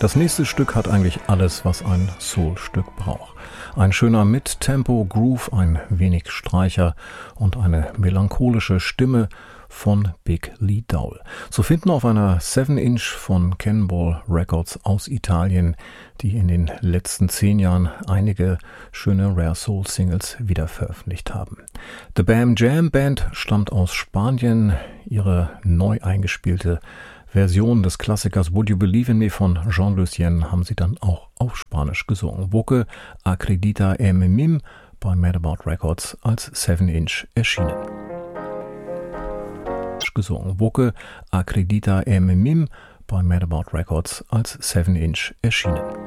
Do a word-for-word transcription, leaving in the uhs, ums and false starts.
Das nächste Stück hat eigentlich alles, was ein Soul-Stück braucht. Ein schöner Mid-Tempo-Groove, ein wenig Streicher und eine melancholische Stimme von Big Lee Dowell. Zu finden auf einer seven inch von Cannonball Records aus Italien, die in den letzten zehn Jahren einige schöne Rare Soul Singles wieder veröffentlicht haben. The Bam Jam Band stammt aus Spanien. Ihre neu eingespielte Version des Klassikers Would You Believe in Me von Jean Lucien haben sie dann auch auf Spanisch gesungen. Voce Acredita en Mim bei Mad About Records als seven inch erschienen. gesungen. Voce Acredita en Mim bei Mad About Records als seven inch erschienen.